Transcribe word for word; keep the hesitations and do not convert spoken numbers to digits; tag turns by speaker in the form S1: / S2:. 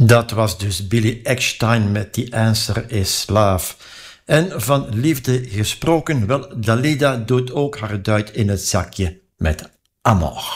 S1: Dat was dus Billy Eckstine met The Answer is Love. En van liefde gesproken, wel, Dalida doet ook haar duit in het zakje met Amor.